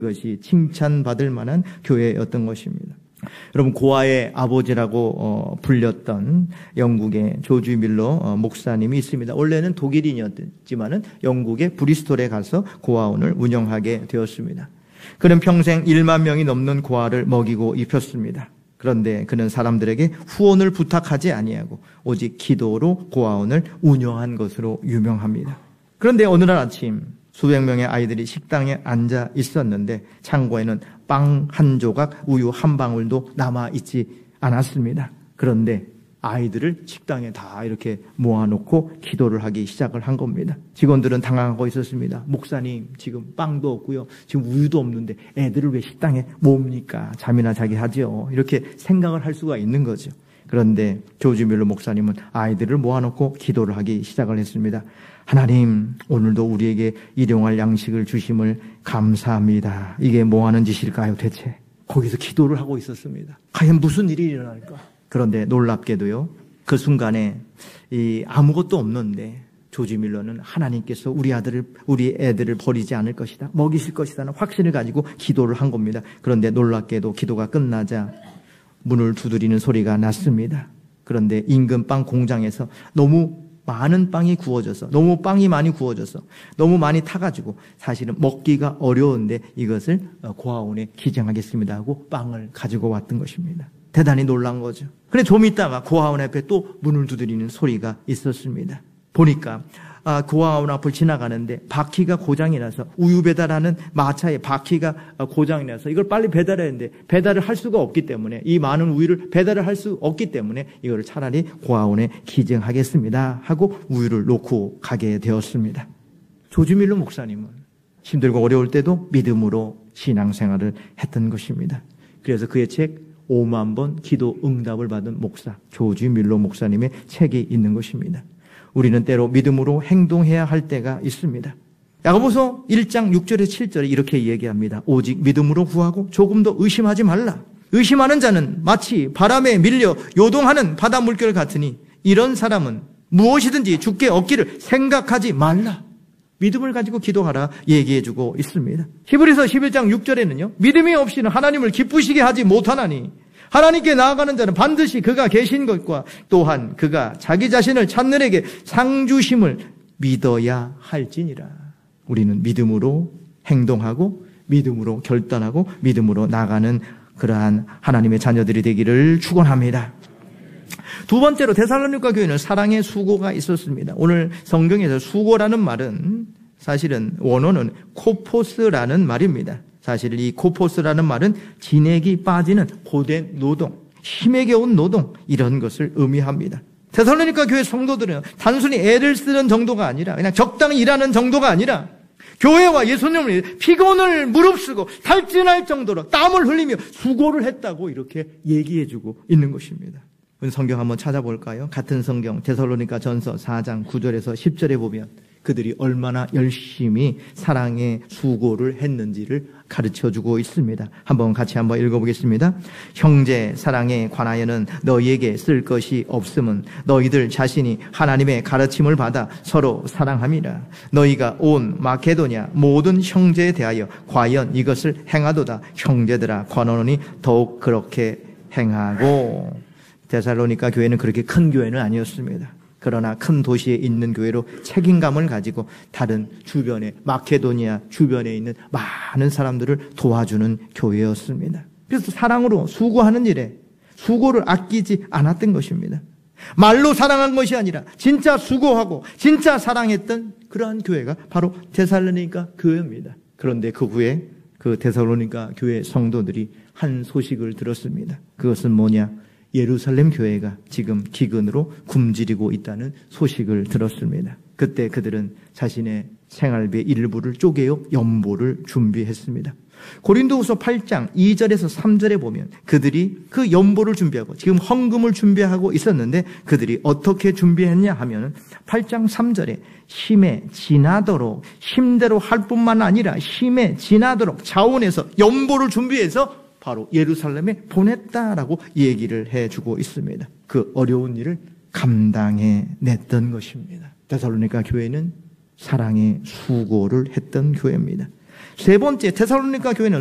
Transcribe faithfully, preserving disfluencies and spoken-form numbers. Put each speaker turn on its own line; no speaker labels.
그것이 칭찬받을 만한 교회였던 것입니다. 여러분, 고아의 아버지라고 어, 불렸던 영국의 조지 밀러 어, 목사님이 있습니다. 원래는 독일인이었지만은 영국의 브리스톨에 가서 고아원을 운영하게 되었습니다. 그는 평생 일만 명이 넘는 고아를 먹이고 입혔습니다. 그런데 그는 사람들에게 후원을 부탁하지 아니하고 오직 기도로 고아원을 운영한 것으로 유명합니다. 그런데 어느 날 아침 수백 명의 아이들이 식당에 앉아 있었는데 창고에는 빵 한 조각, 우유 한 방울도 남아있지 않았습니다. 그런데 아이들을 식당에 다 이렇게 모아놓고 기도를 하기 시작을 한 겁니다. 직원들은 당황하고 있었습니다. 목사님, 지금 빵도 없고요, 지금 우유도 없는데 애들을 왜 식당에 모읍니까? 잠이나 자게 하죠. 이렇게 생각을 할 수가 있는 거죠. 그런데 조지 밀러 목사님은 아이들을 모아놓고 기도를 하기 시작을 했습니다. 하나님, 오늘도 우리에게 일용할 양식을 주심을 감사합니다. 이게 뭐 하는 짓일까요, 대체? 거기서 기도를 하고 있었습니다. 과연 무슨 일이 일어날까? 그런데 놀랍게도요, 그 순간에 이 아무것도 없는데 조지 밀러는 하나님께서 우리 아들을, 우리 애들을 버리지 않을 것이다, 먹이실 것이다는 확신을 가지고 기도를 한 겁니다. 그런데 놀랍게도 기도가 끝나자 문을 두드리는 소리가 났습니다. 그런데 인근 빵 공장에서 너무 많은 빵이 구워져서, 너무 빵이 많이 구워져서 너무 많이 타가지고 사실은 먹기가 어려운데 이것을 고아원에 기증하겠습니다 하고 빵을 가지고 왔던 것입니다. 대단히 놀란 거죠. 그런데 좀 있다가 고아원 앞에 또 문을 두드리는 소리가 있었습니다. 보니까 아, 고아원 앞을 지나가는데 바퀴가 고장이 나서, 우유 배달하는 마차에 바퀴가 고장이 나서 이걸 빨리 배달해야 하는데 배달을 할 수가 없기 때문에, 이 많은 우유를 배달을 할 수 없기 때문에 이거를 차라리 고아원에 기증하겠습니다 하고 우유를 놓고 가게 되었습니다. 조지 밀러 목사님은 힘들고 어려울 때도 믿음으로 신앙생활을 했던 것입니다. 그래서 그의 책 오만 번 기도 응답을 받은 목사, 조지 밀러 목사님의 책이 있는 것입니다. 우리는 때로 믿음으로 행동해야 할 때가 있습니다. 야고보서 일 장 육 절에서 칠 절에 이렇게 얘기합니다. 오직 믿음으로 구하고 조금도 의심하지 말라. 의심하는 자는 마치 바람에 밀려 요동하는 바다 물결 같으니 이런 사람은 무엇이든지 주께 얻기를 생각하지 말라. 믿음을 가지고 기도하라 얘기해주고 있습니다. 히브리서 십일 장 육 절에는요, 믿음이 없이는 하나님을 기쁘시게 하지 못하나니 하나님께 나아가는 자는 반드시 그가 계신 것과 또한 그가 자기 자신을 찾는 에게 상 주심을 믿어야 할지니라. 우리는 믿음으로 행동하고 믿음으로 결단하고 믿음으로 나가는 그러한 하나님의 자녀들이 되기를 축원합니다. 두 번째로 데살로니가 교회는 사랑의 수고가 있었습니다. 오늘 성경에서 수고라는 말은 사실은 원어는 코포스라는 말입니다. 사실 이 코포스라는 말은 진액이 빠지는 고된 노동, 힘에 겨운 노동, 이런 것을 의미합니다. 데살로니가 교회 성도들은 단순히 애를 쓰는 정도가 아니라, 그냥 적당히 일하는 정도가 아니라 교회와 예수님을 피곤을 무릅쓰고 탈진할 정도로 땀을 흘리며 수고를 했다고 이렇게 얘기해주고 있는 것입니다. 성경 한번 찾아볼까요? 같은 성경 데살로니가 전서 사 장 구 절에서 십 절에 보면 그들이 얼마나 열심히 사랑의 수고를 했는지를 가르쳐주고 있습니다. 한번 같이 한번 읽어보겠습니다. 형제 사랑에 관하여는 너희에게 쓸 것이 없음은 너희들 자신이 하나님의 가르침을 받아 서로 사랑함이라. 너희가 온 마케도냐 모든 형제에 대하여 과연 이것을 행하도다. 형제들아 권하노니 더욱 그렇게 행하고. 데살로니가 교회는 그렇게 큰 교회는 아니었습니다. 그러나 큰 도시에 있는 교회로 책임감을 가지고 다른 주변에, 마케도니아 주변에 있는 많은 사람들을 도와주는 교회였습니다. 그래서 사랑으로 수고하는 일에 수고를 아끼지 않았던 것입니다. 말로 사랑한 것이 아니라 진짜 수고하고 진짜 사랑했던 그러한 교회가 바로 데살로니가 교회입니다. 그런데 그 후에 그 데살로니가 교회 성도들이 한 소식을 들었습니다. 그것은 뭐냐? 예루살렘 교회가 지금 기근으로 굶주리고 있다는 소식을 들었습니다. 그때 그들은 자신의 생활비의 일부를 쪼개어 연보를 준비했습니다. 고린도후서 팔 장 이 절에서 삼 절에 보면 그들이 그 연보를 준비하고 지금 헌금을 준비하고 있었는데 그들이 어떻게 준비했냐 하면 팔 장 삼 절에 힘에 지나도록, 힘대로 할 뿐만 아니라 힘에 지나도록 자원해서 연보를 준비해서 바로 예루살렘에 보냈다라고 얘기를 해주고 있습니다. 그 어려운 일을 감당해냈던 것입니다. 데살로니가 교회는 사랑의 수고를 했던 교회입니다. 세 번째 테살로니가 교회는